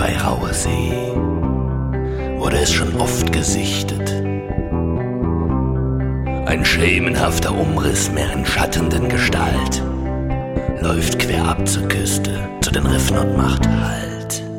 bei rauer See wurde es schon oft gesichtet. Ein schemenhafter Umriss mehr in schattenden Gestalt läuft quer ab zur Küste, zu den Riffen und macht Halt.